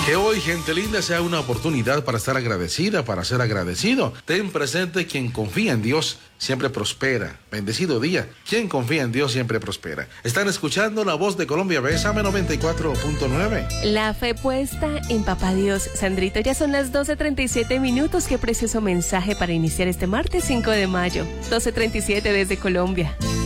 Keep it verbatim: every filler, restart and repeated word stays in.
Que hoy, gente linda, sea una oportunidad para estar agradecida, para ser agradecido. Ten presente: quien confía en Dios siempre prospera. Bendecido día. Quien confía en Dios siempre prospera. Están escuchando La Voz de Colombia, B S A M noventa y cuatro punto nueve. La fe puesta en Papá Dios. Sandrito, ya son las doce treinta y siete minutos. Qué precioso mensaje para iniciar este martes cinco de mayo. doce treinta y siete desde Colombia.